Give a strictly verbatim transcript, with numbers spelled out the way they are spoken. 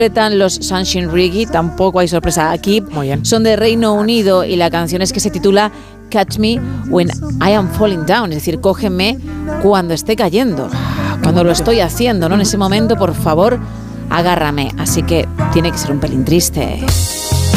Interpretan los Sunshine Reggae, tampoco hay sorpresa aquí. Muy bien. Son de Reino Unido y la canción es que se titula Catch Me When I Am Falling Down, es decir, cógeme cuando esté cayendo, cuando lo estoy haciendo, ¿no? En ese momento, por favor, agárrame. Así que tiene que ser un pelín triste.